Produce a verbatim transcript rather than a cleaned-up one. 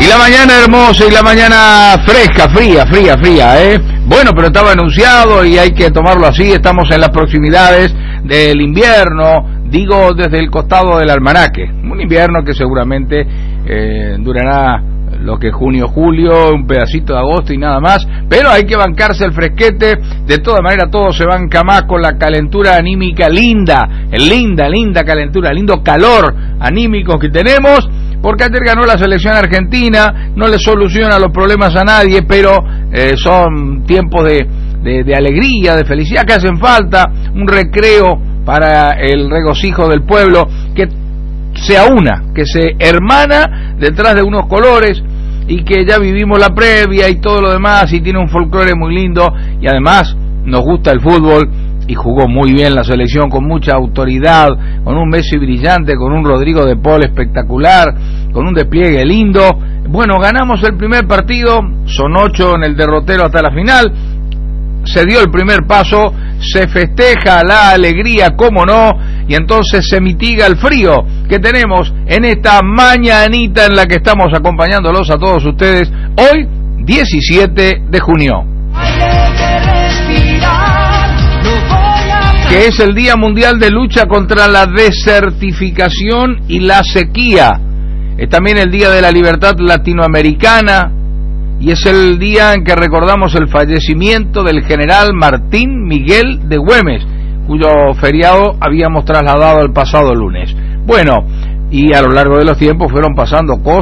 Y la mañana hermosa y la mañana fresca, fría, fría, fría, ¿eh? Bueno, pero estaba anunciado y hay que tomarlo así. Estamos en las proximidades del invierno, digo desde el costado del almanaque. Un invierno que seguramente eh, durará lo que junio, julio, un pedacito de agosto y nada más, pero hay que bancarse el fresquete. De todas maneras todo se banca más con la calentura anímica linda, linda, linda calentura, lindo calor anímico que tenemos, porque ayer ganó la selección argentina. No le soluciona los problemas a nadie, pero eh, son tiempos de, de, de alegría, de felicidad que hacen falta, un recreo para el regocijo del pueblo, que se aúna, que se hermana detrás de unos colores, y que ya vivimos la previa y todo lo demás, y tiene un folclore muy lindo, y además nos gusta el fútbol, y jugó muy bien la selección, con mucha autoridad, con un Messi brillante, con un Rodrigo de Paul espectacular, con un despliegue lindo. Bueno, ganamos el primer partido, son ocho en el derrotero hasta la final, se dio el primer paso, se festeja la alegría, cómo no, y entonces se mitiga el frío que tenemos en esta mañanita en la que estamos acompañándolos a todos ustedes, hoy diecisiete de junio, que es el Día Mundial de Lucha contra la Desertificación y la Sequía. Es también el Día de la Libertad Latinoamericana, y es el día en que recordamos el fallecimiento del general Martín Miguel de Güemes, cuyo feriado habíamos trasladado el pasado lunes. Bueno, y a lo largo de los tiempos fueron pasando cosas